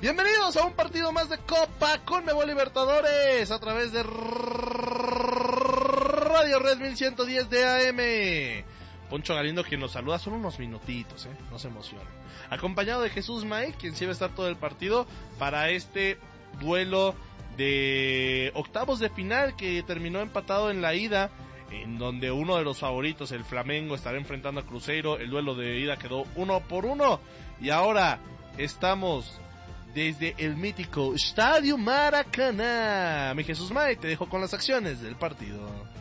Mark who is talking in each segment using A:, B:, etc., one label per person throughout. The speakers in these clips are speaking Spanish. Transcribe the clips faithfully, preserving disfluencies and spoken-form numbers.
A: Bienvenidos a un partido más de Copa Conmebol Libertadores a través de Radio Red mil ciento diez de A M. Poncho Galindo quien nos saluda, son unos minutitos, ¿eh? No se emocionen. Acompañado de Jesús May, quien sí va a estar todo el partido para este duelo de octavos de final que terminó empatado en la ida, en donde uno de los favoritos, el Flamengo, estará enfrentando a Cruzeiro. El duelo de ida quedó uno por uno y ahora estamos desde el mítico Estadio Maracaná. Mi Jesús May, te dejo con las acciones del partido.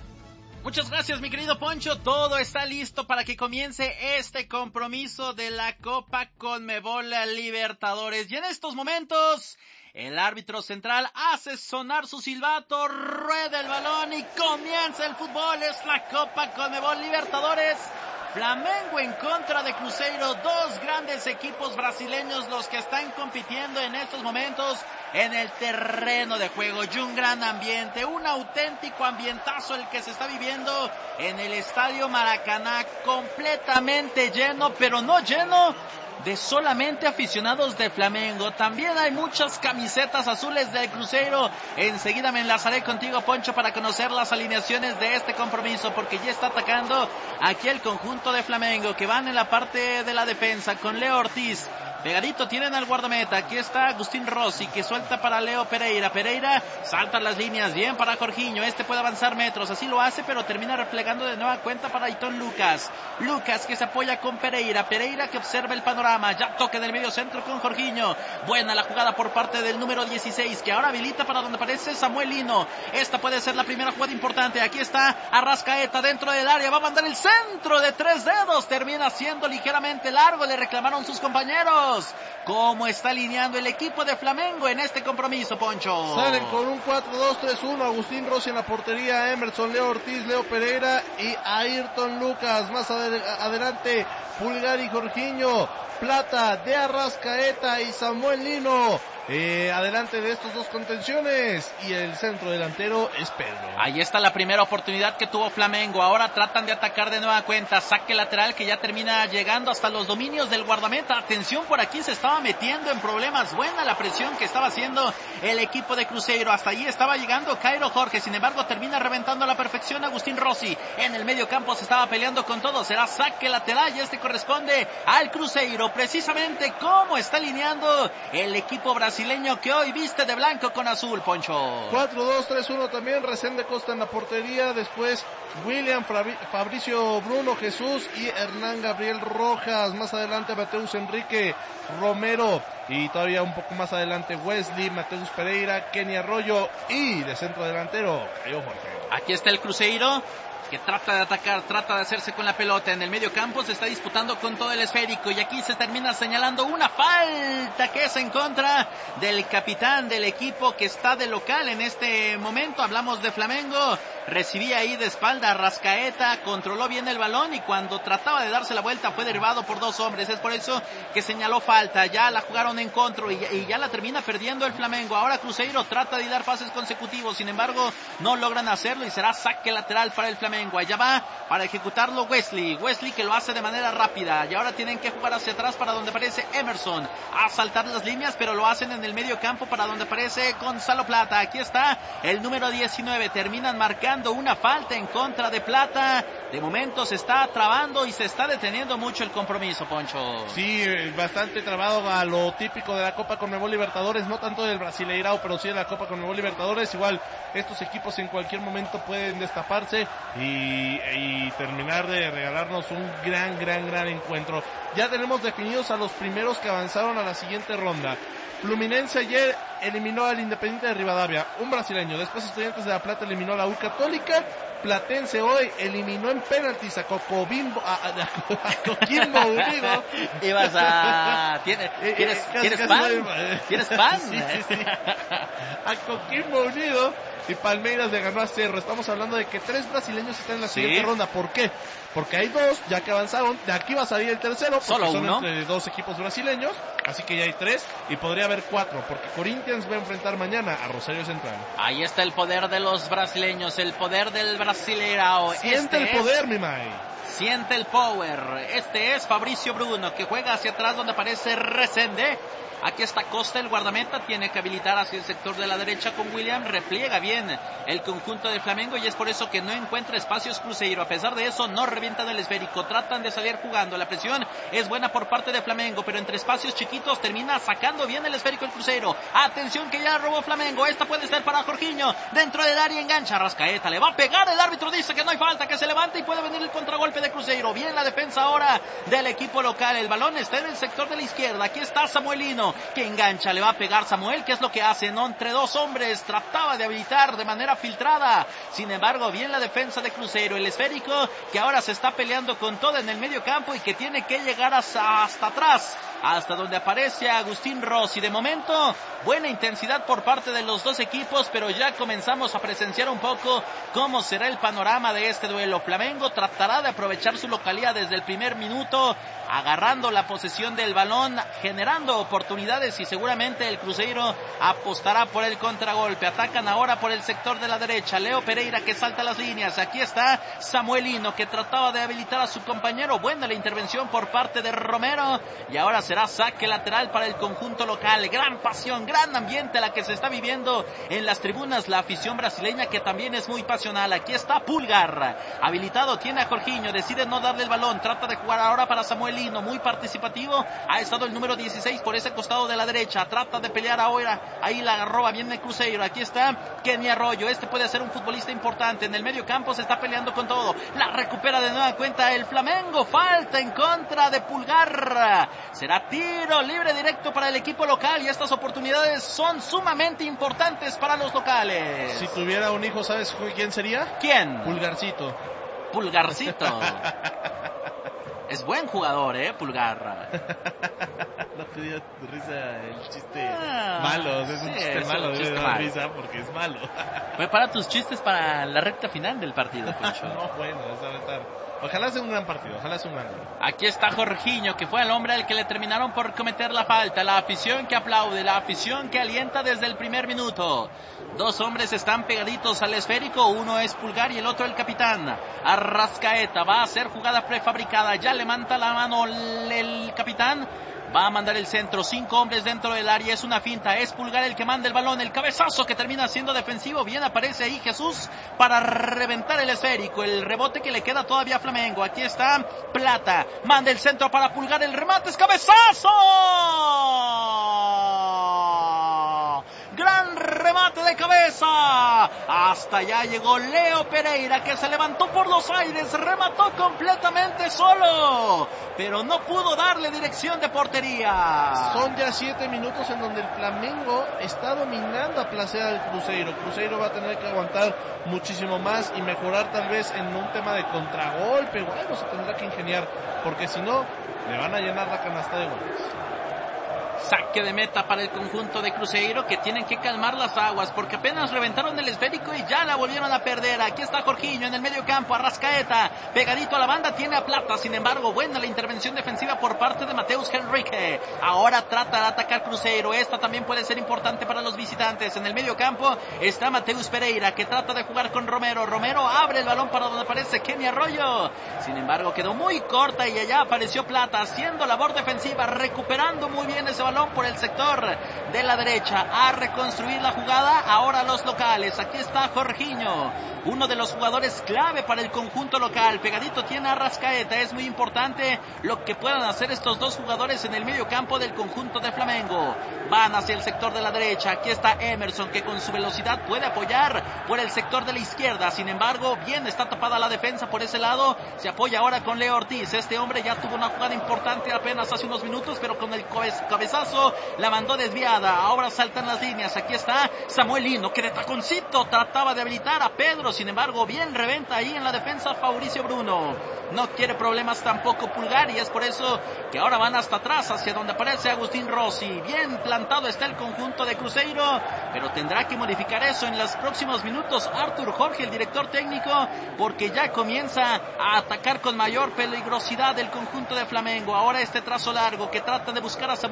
B: Muchas gracias, mi querido Poncho. Todo está listo para que comience este compromiso de la Copa Conmebol Libertadores. Y en estos momentos, el árbitro central hace sonar su silbato, rueda el balón y comienza el fútbol. Es la Copa Conmebol Libertadores. Flamengo en contra de Cruzeiro, dos grandes equipos brasileños los que están compitiendo en estos momentos en el terreno de juego. Y un gran ambiente, un auténtico ambientazo el que se está viviendo en el Estadio Maracaná, completamente lleno, pero no lleno de solamente aficionados de Flamengo. También hay muchas camisetas azules del Cruzeiro. Enseguida me enlazaré contigo, Poncho, para conocer las alineaciones de este compromiso, porque ya está atacando aquí el conjunto de Flamengo, que van en la parte de la defensa con Leo Ortiz. Pegadito tienen al guardameta, aquí está Agustín Rossi, que suelta para Leo Pereira. Pereira salta las líneas, bien para Jorginho, este puede avanzar metros, así lo hace, pero termina replegando de nueva cuenta para Aitón Lucas. Lucas que se apoya con Pereira, Pereira que observa el panorama, ya toque del medio centro con Jorginho. Buena la jugada por parte del número dieciséis, que ahora habilita para donde aparece Samuel Lino. Esta puede ser la primera jugada importante, aquí está Arrascaeta dentro del área, va a mandar el centro de tres dedos, termina siendo ligeramente largo, le reclamaron sus compañeros. ¿Cómo está alineando el equipo de Flamengo en este compromiso, Poncho?
A: Salen con un cuatro dos tres uno, Agustín Rossi en la portería, Emerson, Leo Ortiz, Leo Pereira y Ayrton Lucas. Más ad- adelante, Pulgar y Jorginho, Plata de Arrascaeta y Samuel Lino. Eh, adelante de estos dos contenciones y el centro delantero es Pedro.
B: Ahí está la primera oportunidad que tuvo Flamengo. Ahora tratan de atacar de nueva cuenta. Saque lateral que ya termina llegando hasta los dominios del guardameta. Atención, por aquí se estaba metiendo en problemas. Buena la presión que estaba haciendo el equipo de Cruzeiro. Hasta allí estaba llegando Cairo Jorge. Sin embargo, termina reventando a la perfección Agustín Rossi. En el medio campo se estaba peleando con todo. Será saque lateral y este corresponde al Cruzeiro. Precisamente cómo está alineando el equipo brasileño que hoy viste de blanco con azul, Poncho.
A: cuatro dos tres uno también, Resende Costa en la portería, después William, Fabricio Bruno Jesús y Hernán Gabriel Rojas. Más adelante Mateus Enrique Romero y todavía un poco más adelante Wesley, Mateus Pereira, Kenny Arroyo y de centro delantero Caio Jorge.
B: Aquí está el Cruzeiro, que trata de atacar, trata de hacerse con la pelota. En el medio campo se está disputando con todo el esférico y aquí se termina señalando una falta que es en contra del capitán del equipo que está de local en este momento. Hablamos de Flamengo, recibía ahí de espalda a Arrascaeta, controló bien el balón y cuando trataba de darse la vuelta fue derribado por dos hombres. Es por eso que señaló falta, ya la jugaron en contra y, y ya la termina perdiendo el Flamengo. Ahora Cruzeiro trata de dar pases consecutivos, sin embargo no logran hacerlo y será saque lateral para el Flamengo. Allá va para ejecutarlo Wesley, Wesley que lo hace de manera rápida y ahora tienen que jugar hacia atrás para donde aparece Emerson, a saltar las líneas, pero lo hacen en el medio campo para donde aparece Gonzalo Plata. Aquí está el número diecinueve, terminan marcando una falta en contra de Plata. De momento se está trabando y se está deteniendo mucho el compromiso, Poncho.
A: Sí, bastante trabado a lo típico de la Copa Conmebol Libertadores, no tanto del Brasileirao, pero sí de la Copa Conmebol Libertadores. Igual estos equipos en cualquier momento pueden destaparse y Y, y terminar de regalarnos un gran, gran, gran encuentro. Ya tenemos definidos a los primeros que avanzaron a la siguiente ronda. Fluminense ayer eliminó al Independiente de Rivadavia, un brasileño. Después Estudiantes de La Plata eliminó a la U Católica. Platense hoy eliminó en penaltis a Cocobimbo, a, a, a Coquimbo Unido.
B: Ibas a... ¿Tienes, ¿tienes,
A: eh, casi,
B: ¿tienes
A: casi
B: pan?
A: no hay...
B: ¿Tienes pan?
A: Sí, sí, sí. A Coquimbo Unido y Palmeiras le ganó a Cerro. Estamos hablando de que tres brasileños están en la
B: ¿Sí?
A: siguiente ronda. ¿Por qué? Porque hay dos, ya que avanzaron. De aquí va a salir el tercero, porque
B: ¿Solo
A: son
B: uno?
A: entre dos equipos brasileños. Así que ya hay tres y podría haber cuatro, porque Corinthians va a enfrentar mañana a Rosario Central.
B: Ahí está el poder de los brasileños, el poder del Brasileirao.
A: Siente
B: este
A: el poder,
B: es...
A: mi Mai.
B: Siente el power. Este es Fabricio Bruno, que juega hacia atrás donde aparece Resende. Aquí está Costa, el guardameta, tiene que habilitar hacia el sector de la derecha con William, repliega bien el conjunto de Flamengo y es por eso que no encuentra espacios Cruzeiro. A pesar de eso, no revientan el esférico, tratan de salir jugando, la presión es buena por parte de Flamengo, pero entre espacios chiquitos termina sacando bien el esférico el Cruzeiro. Atención que ya robó Flamengo, esta puede ser para Jorginho, dentro del área engancha, Arrascaeta, le va a pegar, el árbitro dice que no hay falta, que se levante y puede venir el contragolpe de Cruzeiro. Bien la defensa ahora del equipo local, el balón está en el sector de la izquierda, aquí está Samuelino, que engancha, le va a pegar Samuel, ¿qué es lo que hace? No, entre dos hombres, trataba de habilitar de manera filtrada, sin embargo, bien la defensa de Cruzeiro, el esférico que ahora se está peleando con todo en el medio campo y que tiene que llegar hasta, hasta atrás, hasta donde aparece Agustín Rossi. De momento, buena intensidad por parte de los dos equipos, pero ya comenzamos a presenciar un poco cómo será el panorama de este duelo. Flamengo tratará de aprovechar su localía desde el primer minuto, agarrando la posesión del balón, generando oportunidades y seguramente el Cruzeiro apostará por el contragolpe. Atacan ahora por el sector de la derecha, Leo Pereira que salta las líneas, aquí está Samuelino que trataba de habilitar a su compañero, buena la intervención por parte de Romero y ahora será saque lateral para el conjunto local. Gran pasión, gran ambiente la que se está viviendo en las tribunas, la afición brasileña que también es muy pasional. Aquí está Pulgar, habilitado, tiene a Jorginho, decide no darle el balón, trata de jugar ahora para Samuelino, muy participativo, ha estado el número dieciséis por ese costado de la derecha, trata de pelear ahora, ahí la roba bien el Cruzeiro, aquí está Kenny Arroyo, este puede ser un futbolista importante, en el medio campo se está peleando con todo, la recupera de nueva cuenta el Flamengo, falta en contra de Pulgar, será tiro libre directo para el equipo local y estas oportunidades son sumamente importantes para los locales.
A: Si tuviera un hijo, ¿sabes quién sería?
B: ¿Quién?
A: Pulgarcito.
B: Pulgarcito. Es buen jugador, ¿eh? Pulgar.
A: No te dio risa el chiste
B: ah,
A: malo, es
B: sí,
A: un chiste
B: es
A: malo,
B: un
A: debe
B: chiste
A: dar
B: malo.
A: risa porque es malo.
B: Prepara tus chistes para la recta final del partido, Poncho.
A: No, bueno, esa va a estar. Ojalá sea un gran partido, ojalá sea un gran gol.
B: Aquí está Jorginho, que fue el hombre al que le terminaron por cometer la falta. La afición que aplaude, la afición que alienta desde el primer minuto. Dos hombres están pegaditos al esférico, uno es Pulgar y el otro el capitán. Arrascaeta va a hacer jugada prefabricada, ya levanta la mano el capitán. Va a mandar el centro, cinco hombres dentro del área, es una finta, es Pulgar el que manda el balón, el cabezazo que termina siendo defensivo, bien aparece ahí Jesús para reventar el esférico, el rebote que le queda todavía a Flamengo, aquí está Plata, manda el centro para Pulgar, el remate es cabezazo, gran remate de cabeza, hasta allá llegó Leo Pereira que se levantó por los aires, remató completamente solo, pero no pudo darle dirección de portería.
A: Son ya siete minutos en donde el Flamengo está dominando a placer al Cruzeiro. Cruzeiro va a tener que aguantar muchísimo más y mejorar tal vez en un tema de contragolpe o algo se tendrá que ingeniar, porque si no, le van a llenar la canasta de goles.
B: Saque de meta para el conjunto de Cruzeiro que tienen que calmar las aguas porque apenas reventaron el esférico y ya la volvieron a perder. Aquí está Jorginho en el medio campo, Arrascaeta pegadito a la banda, tiene a Plata, sin embargo buena la intervención defensiva por parte de Mateus Henrique. Ahora trata de atacar Cruzeiro, esta también puede ser importante para los visitantes. En el medio campo está Mateus Pereira que trata de jugar con Romero, Romero abre el balón para donde aparece Kenny Arroyo, sin embargo quedó muy corta y allá apareció Plata haciendo labor defensiva, recuperando muy bien ese balón por el sector de la derecha, a reconstruir la jugada ahora los locales. Aquí está Jorginho, uno de los jugadores clave para el conjunto local, pegadito tiene a Arrascaeta, es muy importante lo que puedan hacer estos dos jugadores en el medio campo del conjunto de Flamengo. Van hacia el sector de la derecha, aquí está Emerson que con su velocidad puede apoyar por el sector de la izquierda, sin embargo bien está tapada la defensa por ese lado, se apoya ahora con Leo Ortiz, este hombre ya tuvo una jugada importante apenas hace unos minutos, pero con el cabezazo la mandó desviada, ahora saltan las líneas, aquí está Samuelino que de taconcito trataba de habilitar a Pedro, sin embargo bien reventa ahí en la defensa Fabricio Bruno, no quiere problemas tampoco Pulgar y es por eso que ahora van hasta atrás hacia donde aparece Agustín Rossi, bien plantado está el conjunto de Cruzeiro, pero tendrá que modificar eso en los próximos minutos Artur Jorge, el director técnico, porque ya comienza a atacar con mayor peligrosidad el conjunto de Flamengo, ahora este trazo largo que trata de buscar a Samuelino, sin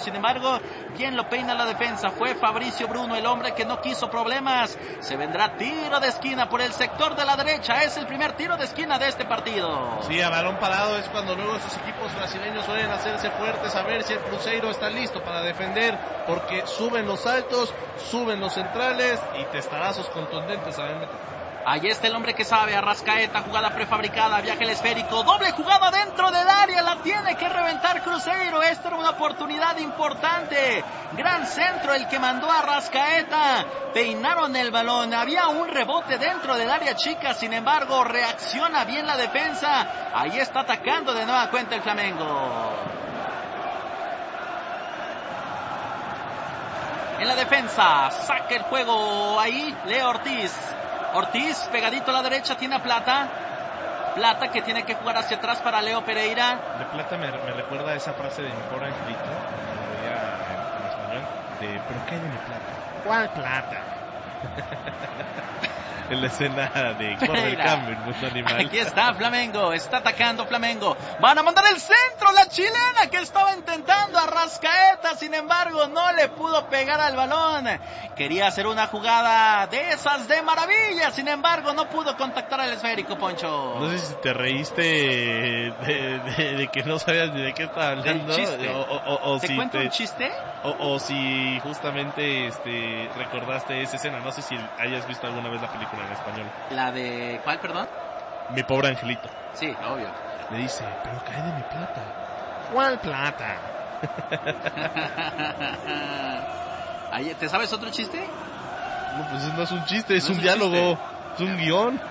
B: sin embargo, bien lo peina la defensa, fue Fabricio Bruno el hombre que no quiso problemas. Se vendrá tiro de esquina por el sector de la derecha, es el primer tiro de esquina de este partido.
A: Sí, a balón parado es cuando luego esos equipos brasileños suelen hacerse fuertes, a ver si el Cruzeiro está listo para defender, porque suben los altos, suben los centrales y testarazos contundentes a ver.
B: Ahí está el hombre que sabe, Arrascaeta, jugada prefabricada, viaja el esférico, doble jugada dentro del área, la tiene que reventar Cruzeiro, esta era una oportunidad importante, gran centro el que mandó a Arrascaeta, peinaron el balón, había un rebote dentro del área chica, sin embargo reacciona bien la defensa, ahí está atacando de nueva cuenta el Flamengo. En la defensa, saca el juego ahí, Leo Ortiz. Ortiz, pegadito a la derecha, tiene a Plata. Plata que tiene que jugar hacia atrás para Leo Pereira.
A: De Plata me, me recuerda a esa frase de mi pobre angelito, como diría en, en español, de ¿pero qué hay de mi Plata? ¿Cuál Plata? En la escena de Corre el Cambio, el mundo animal.
B: Aquí está Flamengo, está atacando Flamengo. Van a mandar el centro, la chilena que estaba intentando a Arrascaeta, sin embargo no le pudo pegar al balón. Quería hacer una jugada de esas de maravilla, sin embargo no pudo contactar al esférico, Poncho.
A: No sé si te reíste de, de, de que no sabías ni de qué estaba hablando.
B: O,
A: o, o
B: ¿Te
A: si
B: cuento
A: te,
B: un chiste?
A: O, o si justamente este recordaste esa escena. No sé si hayas visto alguna vez la película en español.
B: ¿La de cuál, perdón?
A: Mi pobre angelito.
B: Sí, obvio.
A: Le dice, pero cae de mi plata. ¿Cuál plata?
B: Ahí, ¿te sabes otro chiste?
A: No, pues no es un chiste, es
B: no
A: un
B: es un
A: diálogo,
B: chiste.
A: es un guión.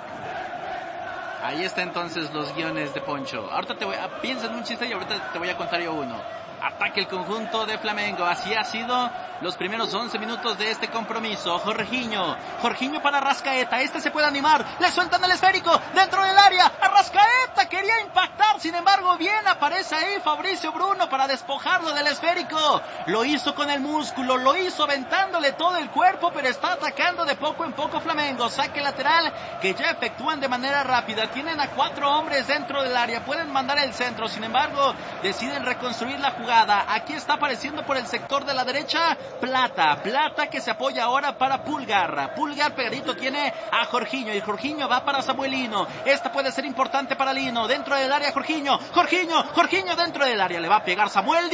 B: Ahí está entonces los guiones de Poncho. Ahorita te voy a... Piensa en un chiste y ahorita te voy a contar yo uno. Ataque el conjunto de Flamengo. Así ha sido los primeros once minutos de este compromiso. Jorginho. Jorginho para Arrascaeta. Este se puede animar. Le sueltan el esférico dentro del área. Arrascaeta quería impactar. Sin embargo, bien aparece ahí Fabricio Bruno para despojarlo del esférico. Lo hizo con el músculo. Lo hizo aventándole todo el cuerpo, pero está atacando de poco en poco Flamengo. Saque lateral que ya efectúan de manera rápida. Tienen a cuatro hombres dentro del área. Pueden mandar el centro. Sin embargo, deciden reconstruir la jugada. Aquí está apareciendo por el sector de la derecha Plata, Plata que se apoya ahora para Pulgar, Pulgar pegadito tiene a Jorginho y Jorginho va para Samuelino, esta puede ser importante para Lino, dentro del área Jorginho, Jorginho, Jorginho dentro del área, le va a pegar Samuel,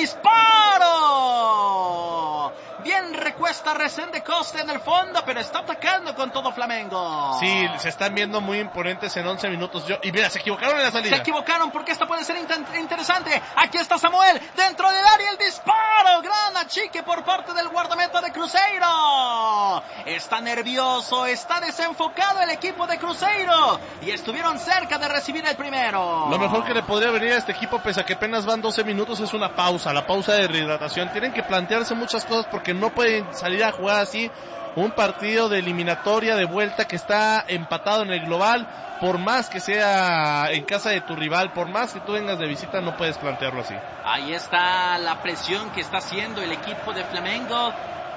B: disparo, bien recuesta Resende Costa en el fondo, pero está atacando con todo Flamengo.
A: Sí, se están viendo muy imponentes en once minutos, yo, y mira, se equivocaron en la salida.
B: Se equivocaron porque esta puede ser inter- interesante, aquí está Samuel, dentro del área el disparo, gran achique por parte del guardameta de Cruzeiro, está nervioso, está desenfocado el equipo de Cruzeiro y estuvieron cerca de recibir el primero.
A: Lo mejor que le podría venir a este equipo, pese a que apenas van doce minutos, es una pausa, la pausa de rehidratación. Tienen que plantearse muchas cosas porque no pueden salir a jugar así un partido de eliminatoria de vuelta que está empatado en el global. Por más que sea en casa de tu rival, por más que tú vengas de visita, no puedes plantearlo así.
B: Ahí está la presión que está haciendo el equipo de Flamengo.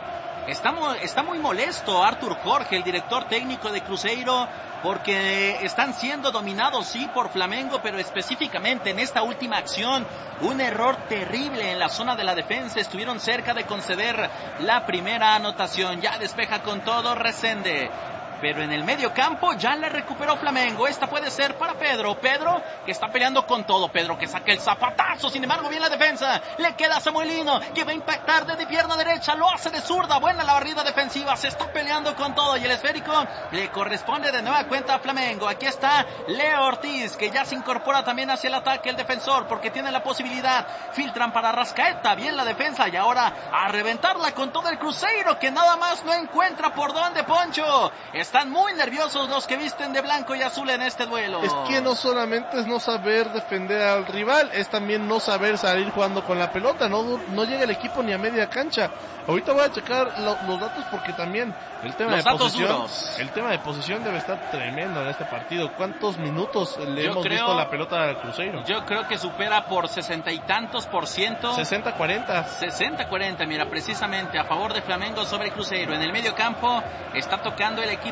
B: Está muy, está muy molesto Arthur Jorge, el director técnico de Cruzeiro, porque están siendo dominados, sí, por Flamengo, pero específicamente en esta última acción, un error terrible en la zona de la defensa. Estuvieron cerca de conceder la primera anotación. Ya despeja con todo Resende. Pero en el medio campo ya le recuperó Flamengo. Esta puede ser para Pedro. Pedro que está peleando con todo. Pedro que saca el zapatazo. Sin embargo, bien la defensa. Le queda a Samuelino que va a impactar desde pierna derecha. Lo hace de zurda. Buena la barrida defensiva. Se está peleando con todo. Y el esférico le corresponde de nueva cuenta a Flamengo. Aquí está Leo Ortiz que ya se incorpora también hacia el ataque el defensor porque tiene la posibilidad. Filtran para Arrascaeta. Bien la defensa. Y ahora a reventarla con todo el Cruzeiro que nada más no encuentra por dónde, Poncho. Es Están muy nerviosos los que visten de blanco y azul en este duelo.
A: Es que no solamente es no saber defender al rival, es también no saber salir jugando con la pelota. No, no llega el equipo ni a media cancha. Ahorita voy a checar lo, los datos porque también el tema
B: los
A: de
B: datos
A: posición,
B: duros.
A: el tema de posición debe estar tremendo en este partido. ¿Cuántos minutos le
B: yo
A: hemos
B: creo,
A: visto la pelota al Cruzeiro?
B: Yo creo que supera por sesenta y tantos por ciento.
A: sesenta cuarenta.
B: sesenta cuarenta, mira, precisamente a favor de Flamengo sobre Cruzeiro. En el medio campo está tocando el equipo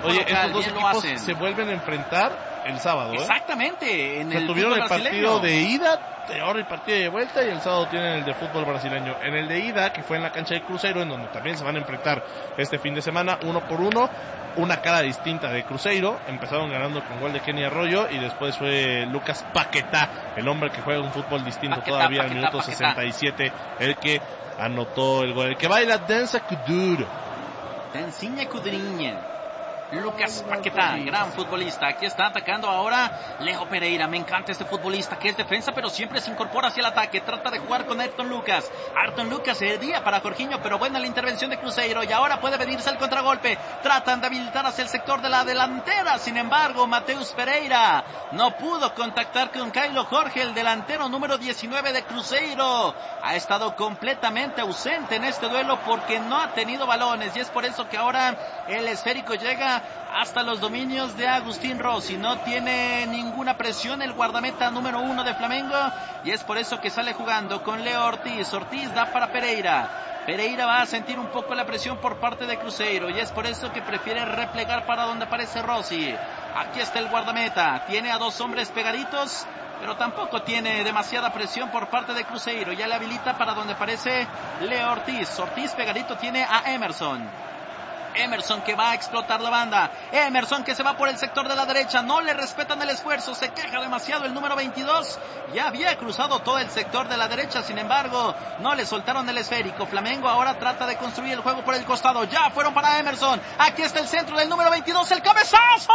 A: Oye,
B: local.
A: estos dos
B: Bien lo
A: equipos
B: hacen.
A: se vuelven a enfrentar el sábado, ¿eh?
B: Exactamente. En
A: Se
B: el
A: tuvieron el
B: fútbol
A: partido
B: brasileño.
A: de ida, ahora el partido de vuelta, y el sábado tienen el de fútbol brasileño. En el de ida, que fue en la cancha de Cruzeiro, en donde también se van a enfrentar este fin de semana, uno por uno, una cara distinta de Cruzeiro. Empezaron ganando con gol de Kenny Arroyo y después fue Lucas Paquetá, el hombre que juega un fútbol distinto
B: Paquetá,
A: todavía
B: Paquetá,
A: al minuto
B: Paquetá.
A: sesenta y siete, el que anotó el gol, el que baila danza kuduro.
B: Dancinha Cudrinha. Lucas Paquetá, gran futbolista. Aquí está atacando ahora Leo Pereira. Me encanta este futbolista que es defensa, pero siempre se incorpora hacia el ataque. Trata de jugar con Ayrton Lucas. Ayrton Lucas se desvía para Jorginho, pero buena la intervención de Cruzeiro. Y ahora puede venirse el contragolpe. Tratan de habilitar hacia el sector de la delantera. Sin embargo, Mateus Pereira no pudo contactar con Cailo Jorge, el delantero número diecinueve de Cruzeiro. Ha estado completamente ausente en este duelo porque no ha tenido balones. Y es por eso que ahora el esférico llega hasta los dominios de Agustín Rossi. No tiene ninguna presión el guardameta número uno de Flamengo, y es por eso que sale jugando con Leo Ortiz. Ortiz da para Pereira. Pereira va a sentir un poco la presión por parte de Cruzeiro, y es por eso que prefiere replegar para donde aparece Rossi. Aquí está el guardameta, tiene a dos hombres pegaditos, pero tampoco tiene demasiada presión por parte de Cruzeiro. Ya le habilita para donde aparece Leo Ortiz. Ortiz pegadito tiene a Emerson. Emerson que va a explotar la banda. Emerson que se va por el sector de la derecha. No le respetan el esfuerzo. Se queja demasiado el número veintidós. Ya había cruzado todo el sector de la derecha. Sin embargo, no le soltaron el esférico. Flamengo ahora trata de construir el juego por el costado. Ya fueron para Emerson. Aquí está el centro del número veintidós. ¡El cabezazo!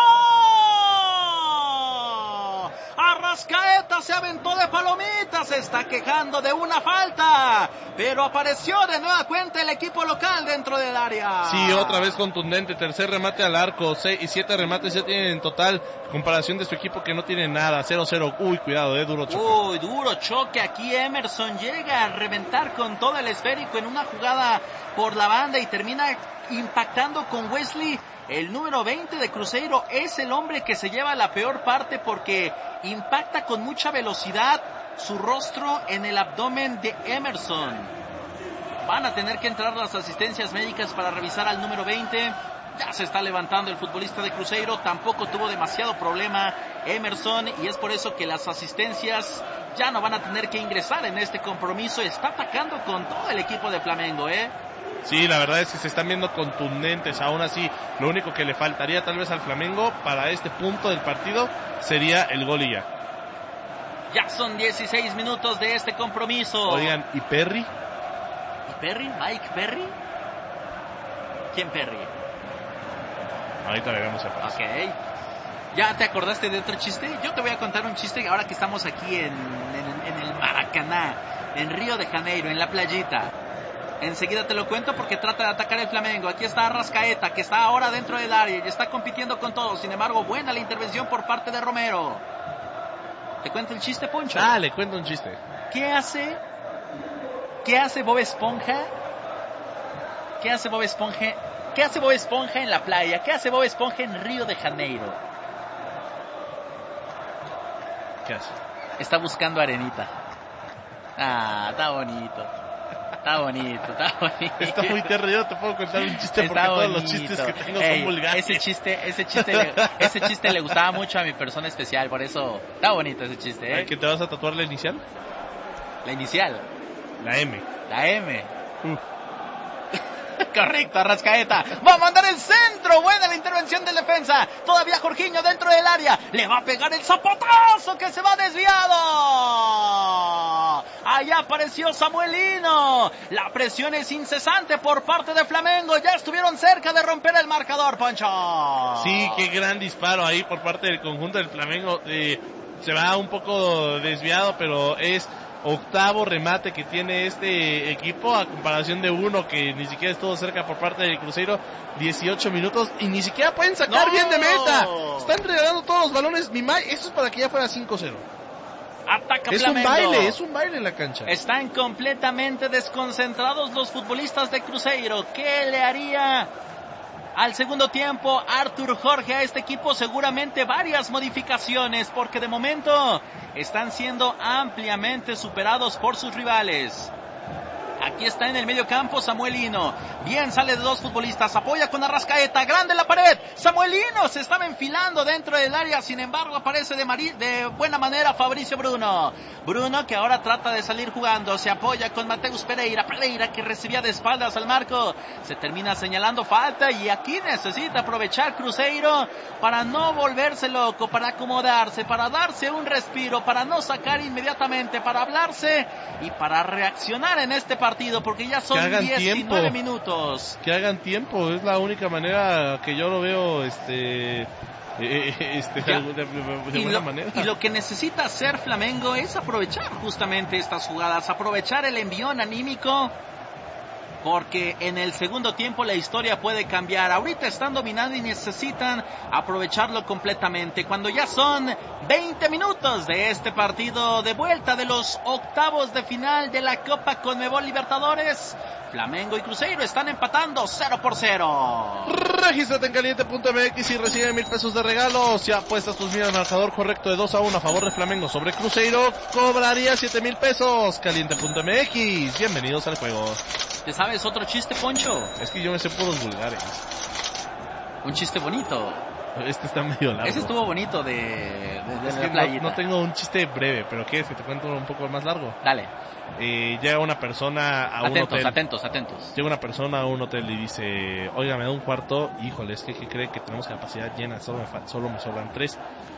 B: Arrascaeta se aventó de palomitas, se está quejando de una falta, pero apareció de nueva cuenta el equipo local dentro del área.
A: Sí, otra vez contundente, tercer remate al arco, seis y siete remates ya tienen en total, comparación de su equipo que no tiene nada, cero cero. Uy, cuidado, eh, duro choque.
B: Uy, duro choque, aquí Emerson llega a reventar con todo el esférico en una jugada por la banda y termina impactando con Wesley. El número veinte de Cruzeiro es el hombre que se lleva la peor parte porque impacta con mucha velocidad su rostro en el abdomen de Emerson. Van a tener que entrar las asistencias médicas para revisar al número veinte. Ya se está levantando el futbolista de Cruzeiro. Tampoco tuvo demasiado problema Emerson, y es por eso que las asistencias ya no van a tener que ingresar en este compromiso. Está atacando con todo el equipo de Flamengo, ¿eh?
A: Sí, la verdad es que se están viendo contundentes. Aún así, lo único que le faltaría tal vez al Flamengo para este punto del partido sería el gol y ya.
B: Ya son dieciséis minutos de este compromiso.
A: Oigan, ¿y Perry?
B: ¿Y Perry? ¿Mike Perry? ¿Quién Perry?
A: Ahorita le vamos a pasar.
B: Ok. ¿Ya te acordaste de otro chiste? Yo te voy a contar un chiste ahora que estamos aquí en, en, en el Maracaná, en Río de Janeiro, en la playita. Enseguida te lo cuento porque trata de atacar el Flamengo. Aquí está Arrascaeta, que está ahora dentro del área y está compitiendo con todo. Sin embargo, buena la intervención por parte de Romero. ¿Te cuento el chiste, Poncho?
A: Dale, cuenta un chiste.
B: ¿Qué hace? ¿Qué hace Bob Esponja? ¿Qué hace Bob Esponja? ¿Qué hace Bob Esponja en la playa? ¿Qué hace Bob Esponja en Río de Janeiro?
A: ¿Qué hace?
B: Está buscando arenita. Ah, está bonito. Está bonito, está bonito.
A: Está muy terrible, yo no te puedo contar un chiste
B: Está
A: porque todos
B: bonito.
A: los chistes que tengo
B: Ey,
A: son vulgares.
B: Ese chiste, ese chiste, le, ese chiste le gustaba mucho a mi persona especial, por eso está bonito ese chiste, ¿eh?
A: ¿Que te vas a tatuar la inicial?
B: La inicial.
A: La M.
B: La M.
A: Uh.
B: Correcto, Arrascaeta. Va a mandar el centro. Buena la intervención del defensa. Todavía Jorginho dentro del área. Le va a pegar el zapotazo que se va desviado. Allá apareció Samuelino. La presión es incesante por parte de Flamengo. Ya estuvieron cerca de romper el marcador, Poncho.
A: Sí, qué gran disparo ahí por parte del conjunto del Flamengo. Eh, se va un poco desviado, pero es octavo remate que tiene este equipo a comparación de uno que ni siquiera estuvo cerca por parte del Cruzeiro. Dieciocho minutos y ni siquiera pueden sacar
B: ¡No!
A: bien de meta. Están regalando todos los balones. Mi May, eso es para que ya fuera cinco cero.
B: Ataca
A: Es
B: Flamengo.
A: un baile, es un baile en la cancha.
B: Están completamente desconcentrados los futbolistas de Cruzeiro. ¿Qué le haría al segundo tiempo Artur Jorge a este equipo? Seguramente varias modificaciones, porque de momento están siendo ampliamente superados por sus rivales. Aquí está en el medio campo Samuelino. Bien, sale de dos futbolistas. Apoya con Arrascaeta. Grande la pared. Samuelino se estaba enfilando dentro del área. Sin embargo, aparece de, mari- de buena manera Fabricio Bruno. Bruno que ahora trata de salir jugando. Se apoya con Mateus Pereira. Pereira que recibía de espaldas al marco. Se termina señalando falta. Y aquí necesita aprovechar Cruzeiro para no volverse loco, para acomodarse, para darse un respiro, para no sacar inmediatamente, para hablarse y para reaccionar en este partido, porque ya son diecinueve minutos.
A: Que hagan tiempo, es la única manera que yo lo veo, este, eh, este de, de, de, de
B: y
A: buena
B: lo,
A: manera.
B: Y lo que necesita hacer Flamengo es aprovechar justamente estas jugadas, aprovechar el envión anímico, porque en el segundo tiempo la historia puede cambiar. Ahorita están dominando y necesitan aprovecharlo completamente. Cuando ya son veinte minutos de este partido de vuelta de los octavos de final de la Copa Conmebol Libertadores, Flamengo y Cruzeiro están empatando cero por cero.
A: Regístrate en caliente punto m x y recibe mil pesos de regalo. Si apuestas tus mil al marcador correcto de dos a uno a favor de Flamengo sobre Cruzeiro, cobraría siete mil pesos. caliente punto m x. Bienvenidos al juego.
B: ¿Te sabes otro chiste, Poncho?
A: Es que yo me sé puros vulgares.
B: Un chiste bonito.
A: Este está medio largo.
B: Ese estuvo bonito de, de, de
A: es
B: la
A: que
B: playita.
A: No, no tengo un chiste breve, pero ¿quieres que te cuente un poco más largo?
B: Dale.
A: Eh, llega una persona a
B: atentos,
A: un hotel.
B: Atentos, atentos, atentos.
A: Llega una persona a un hotel y dice, oiga, me da un cuarto. Híjole, es que, que cree que tenemos capacidad llena, solo me, fa- solo me sobran tres.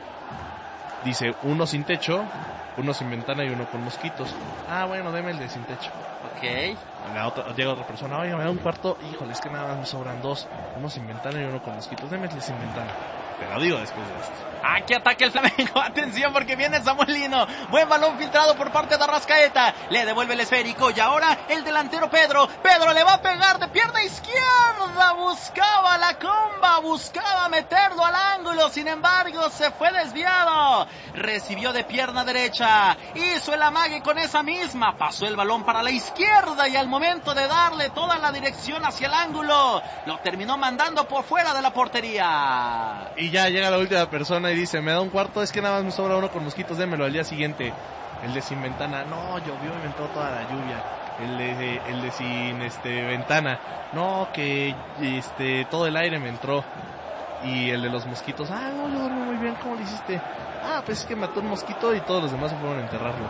A: Dice, uno sin techo, uno sin ventana y uno con mosquitos. Ah, bueno, deme el de sin techo.
B: Ok.
A: La otra, llega otra persona, oiga, me da un cuarto. Híjole, es que nada más me sobran dos. Uno sin ventana y uno con mosquitos. Deme el de sin ventana. Te lo digo después de esto.
B: Aquí ataca el Flamengo, atención porque viene Samuelino, buen balón filtrado por parte de Arrascaeta, le devuelve el esférico y ahora el delantero Pedro, Pedro le va a pegar de pierna izquierda, buscaba la comba, buscaba meterlo al ángulo, sin embargo se fue desviado, recibió de pierna derecha, hizo el amague con esa misma, pasó el balón para la izquierda y al momento de darle toda la dirección hacia el ángulo, lo terminó mandando por fuera de la portería.
A: Y ya llega la última persona y dice, me da un cuarto, es que nada más me sobra uno con mosquitos, démelo al día siguiente. El de sin ventana, no, llovió y me entró toda la lluvia. El de, el de sin este ventana, no, que este todo el aire me entró. Y el de los mosquitos, ah, no, yo duermo muy bien, ¿cómo lo hiciste? Ah, pues es que mató un mosquito y todos los demás se fueron a enterrarlo.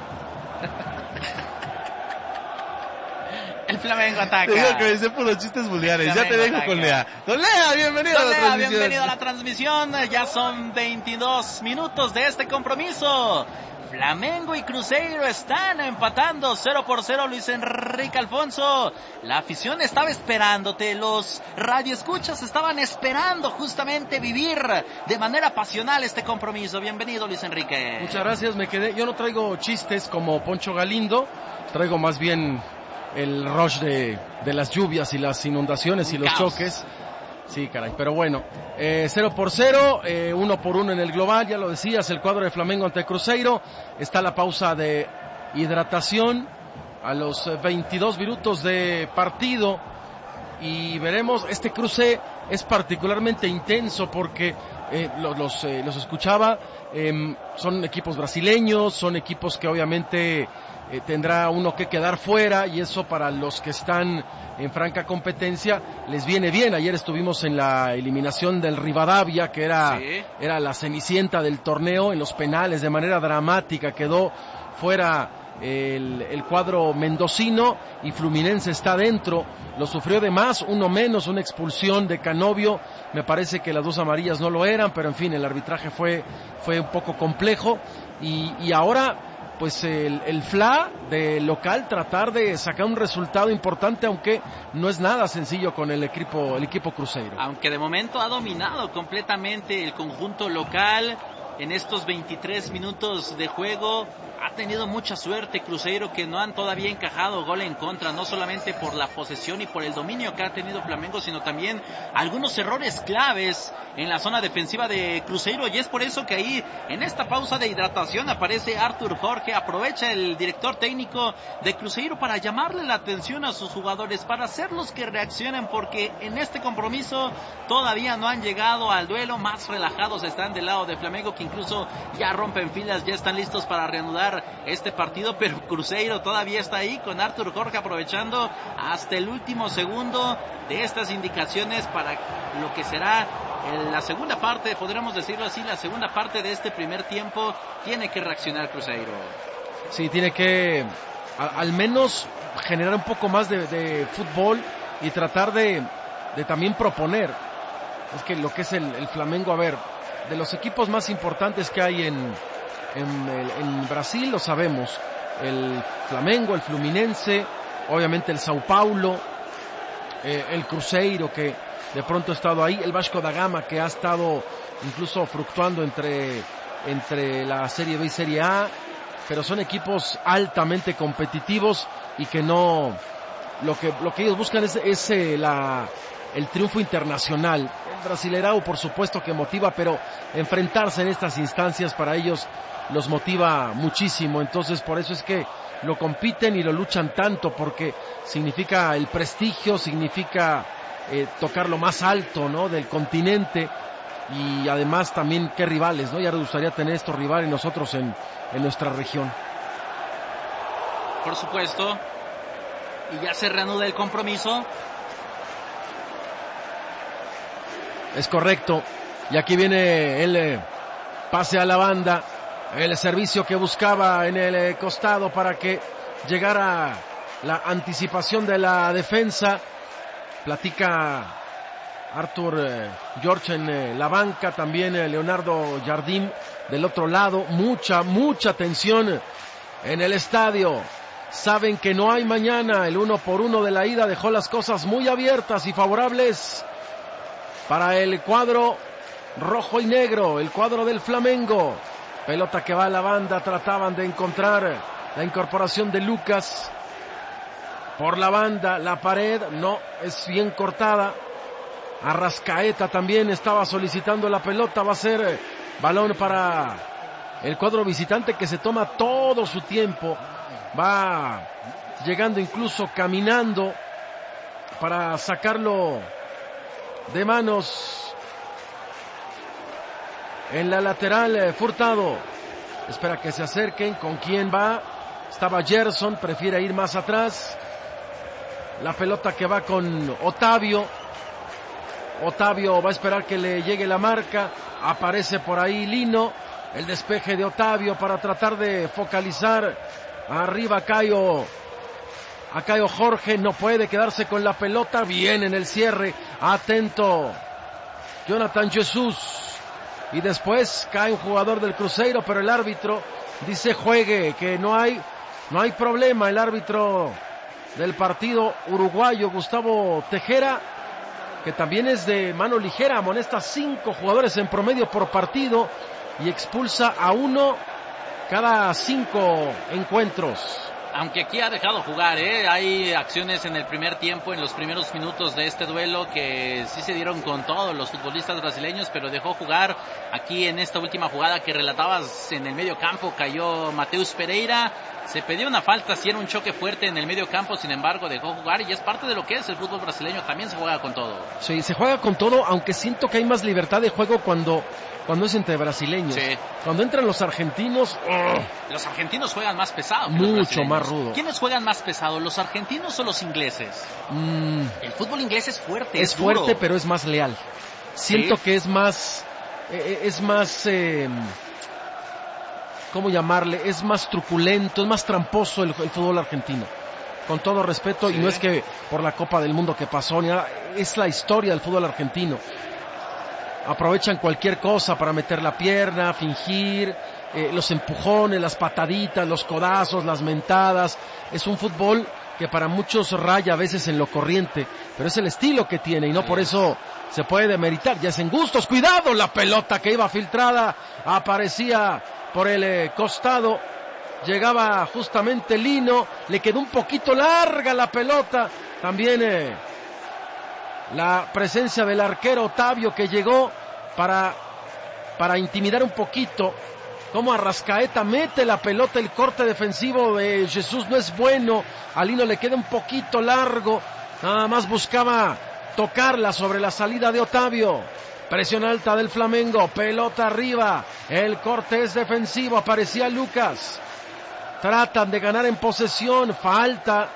B: El Flamengo ataca.
A: Te digo que me sé por los chistes vulgares. Ya te dejo
B: ataca.
A: con Lea. Don Lea, bienvenido
B: Don
A: a la
B: Lea,
A: transmisión.
B: bienvenido a la transmisión. Ya son veintidós minutos de este compromiso. Flamengo y Cruzeiro están empatando cero por cero. Luis Enrique Alfonso, la afición estaba esperándote, los radioescuchas estaban esperando justamente vivir de manera pasional este compromiso. Bienvenido, Luis Enrique.
C: Muchas gracias, me quedé. Yo no traigo chistes como Poncho Galindo, traigo más bien el rush de, de las lluvias y las inundaciones
B: Un
C: y los
B: caos.
C: choques. Sí, caray, pero bueno, eh, cero por cero, eh, uno por uno en el global, ya lo decías, el cuadro de Flamengo ante Cruzeiro. Está la pausa de hidratación a los eh, veintidós minutos de partido y veremos, este cruce es particularmente intenso porque eh, los, los, eh, los escuchaba, eh, son equipos brasileños, son equipos que obviamente eh, tendrá uno que quedar fuera y eso para los que están en franca competencia les viene bien. Ayer estuvimos en la eliminación del Rivadavia, que era,
B: Sí.
C: era la cenicienta del torneo, en los penales de manera dramática quedó fuera el, el cuadro mendocino y Fluminense está dentro, lo sufrió de más, uno menos, una expulsión de Canovio, me parece que las dos amarillas no lo eran, pero en fin, el arbitraje fue, fue un poco complejo y, y ahora pues el, el F L A de local tratar de sacar un resultado importante, aunque no es nada sencillo con el equipo, el equipo Cruzeiro.
B: Aunque de momento ha dominado completamente el conjunto local en estos veintitrés minutos de juego, ha tenido mucha suerte Cruzeiro, que no han todavía encajado gol en contra, no solamente por la posesión y por el dominio que ha tenido Flamengo, sino también algunos errores claves en la zona defensiva de Cruzeiro, y es por eso que ahí en esta pausa de hidratación aparece Arthur Jorge, aprovecha el director técnico de Cruzeiro para llamarle la atención a sus jugadores, para hacerlos que reaccionen, porque en este compromiso todavía no han llegado al duelo, más relajados están del lado de Flamengo, que incluso ya rompen filas, ya están listos para reanudar este partido, pero Cruzeiro todavía está ahí con Arthur Jorge aprovechando hasta el último segundo de estas indicaciones para lo que será en la segunda parte, podríamos decirlo así, la segunda parte de este primer tiempo. Tiene que reaccionar Cruzeiro.
C: Sí, tiene que a, al menos generar un poco más de, de fútbol y tratar de, de también proponer. Es que lo que es el, el Flamengo, a ver, de los equipos más importantes que hay en, en, el, en Brasil, lo sabemos, el Flamengo, el Fluminense, obviamente el Sao Paulo, eh, el Cruzeiro, que de pronto ha estado ahí, el Vasco da Gama, que ha estado incluso fluctuando entre, entre la Serie B y Serie A, pero son equipos altamente competitivos y que no, lo que, lo que ellos buscan es, es eh, la, el triunfo internacional. El Brasileirao, por supuesto que motiva, pero enfrentarse en estas instancias para ellos los motiva muchísimo. Entonces, por eso es que lo compiten y lo luchan tanto, porque significa el prestigio, significa eh, tocar lo más alto, ¿no?, del continente, y además también qué rivales, ¿no? Ya nos gustaría tener estos rivales nosotros en, en nuestra región.
B: Por supuesto. Y ya se reanuda el compromiso.
C: Es correcto. Y aquí viene el eh, pase a la banda. El servicio que buscaba en el eh, costado para que llegara la anticipación de la defensa. Platica Arthur eh, George en eh, la banca. También eh, Leonardo Jardim del otro lado. Mucha, mucha tensión en el estadio. Saben que no hay mañana. El uno por uno de la ida dejó las cosas muy abiertas y favorables para el cuadro rojo y negro, el cuadro del Flamengo. Pelota que va a la banda, trataban de encontrar la incorporación de Lucas. Por la banda, la pared, no, es bien cortada. Arrascaeta también estaba solicitando la pelota, va a ser balón para el cuadro visitante, que se toma todo su tiempo. Va llegando incluso caminando para sacarlo de manos. En la lateral, eh, Furtado espera que se acerquen. ¿Con quién va? Estaba Gerson, prefiere ir más atrás. La pelota que va con Otavio. Otavio va a esperar que le llegue la marca. Aparece por ahí Lino. El despeje de Otavio para tratar de focalizar arriba Caio. A Caio Jorge, no puede quedarse con la pelota. Bien en el cierre. Atento Jonathan Jesús. Y después cae un jugador del Cruzeiro, pero el árbitro dice juegue, que no hay, no hay problema. El árbitro del partido uruguayo, Gustavo Tejera, que también es de mano ligera, amonesta cinco jugadores en promedio por partido y expulsa a uno cada cinco encuentros.
B: Aunque aquí ha dejado jugar, ¿eh? Hay acciones en el primer tiempo, en los primeros minutos de este duelo, que sí se dieron con todos los futbolistas brasileños, pero dejó jugar. Aquí en esta última jugada que relatabas, en el medio campo cayó Mateus Pereira. Se pedía una falta, sí era un choque fuerte en el medio campo, sin embargo dejó jugar, y es parte de lo que es el fútbol brasileño, también se juega con todo.
C: Sí, se juega con todo, aunque siento que hay más libertad de juego cuando, cuando es entre brasileños. Sí. Cuando entran los argentinos...
B: ¡oh! Los argentinos juegan más pesado.
C: Mucho más rudo.
B: ¿Quiénes juegan más pesado, los argentinos o los ingleses?
C: Mm.
B: El fútbol inglés es fuerte,
C: es,
B: es
C: fuerte,
B: duro.
C: Pero es más leal. Siento ¿sí? que es más... Eh, es más... Eh, ¿Cómo llamarle? Es más truculento, es más tramposo el, el fútbol argentino. Con todo respeto, sí. Y no es que por la Copa del Mundo que pasó, ni nada, es la historia del fútbol argentino. Aprovechan cualquier cosa para meter la pierna, fingir, eh, los empujones, las pataditas, los codazos, las mentadas. Es un fútbol que para muchos raya a veces en lo corriente, pero es el estilo que tiene y no por eso se puede demeritar. Ya es en gustos. Cuidado, la pelota que iba filtrada aparecía por el eh, costado, llegaba justamente Lino, le quedó un poquito larga la pelota, también eh, la presencia del arquero Otavio, que llegó para, para intimidar un poquito, como Arrascaeta mete la pelota, el corte defensivo de Jesús no es bueno, a Lino le queda un poquito largo, nada más buscaba tocarla sobre la salida de Otavio. Presión alta del Flamengo, pelota arriba, el corte es defensivo, aparecía Lucas. Tratan de ganar en posesión, falta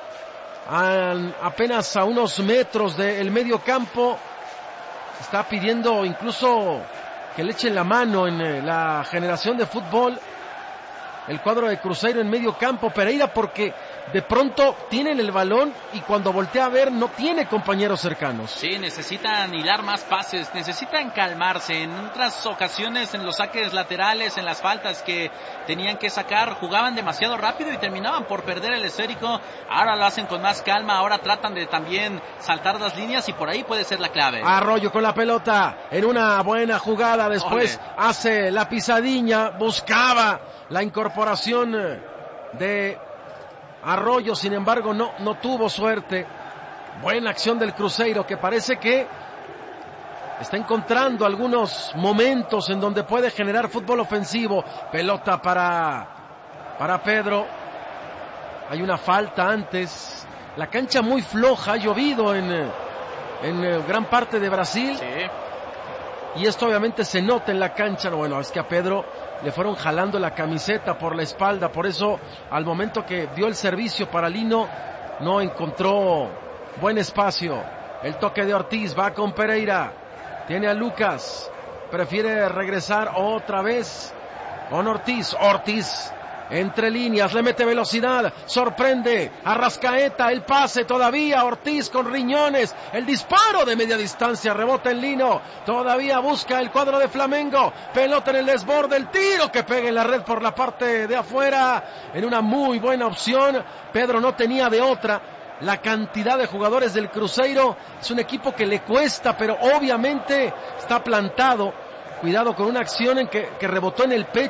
C: a, apenas a unos metros del medio campo. Está pidiendo incluso que le echen la mano en la generación de fútbol el cuadro de Cruzeiro en medio campo, Pereira, porque de pronto tienen el balón y cuando voltea a ver no tiene compañeros cercanos.
B: Sí, necesitan hilar más pases, necesitan calmarse. En otras ocasiones en los saques laterales, en las faltas que tenían que sacar, jugaban demasiado rápido y terminaban por perder el esférico. Ahora lo hacen con más calma, ahora tratan de también saltar las líneas y por ahí puede ser la clave.
C: Arroyo con la pelota en una buena jugada, después Ole. hace la pisadilla, buscaba la incorporación de Arroyo, sin embargo no, no tuvo suerte. Buena acción del Cruzeiro, que parece que está encontrando algunos momentos en donde puede generar fútbol ofensivo. Pelota para, para Pedro. Hay una falta antes. La cancha muy floja, ha llovido en, en gran parte de Brasil. Sí. Y esto obviamente se nota en la cancha. Bueno, es que a Pedro le fueron jalando la camiseta por la espalda, por eso al momento que dio el servicio para Lino no encontró buen espacio. El toque de Ortiz, va con Pereira, tiene a Lucas, prefiere regresar otra vez con Ortiz. Ortiz entre líneas, le mete velocidad, sorprende a Rascaeta, el pase todavía, Ortiz con riñones, el disparo de media distancia, rebota en Lino, todavía busca el cuadro de Flamengo, pelota en el desborde, el tiro que pega en la red por la parte de afuera, en una muy buena opción. Pedro no tenía de otra. La cantidad de jugadores del Cruzeiro es un equipo que le cuesta, pero obviamente está plantado. Cuidado con una acción en que, que rebotó en el pecho.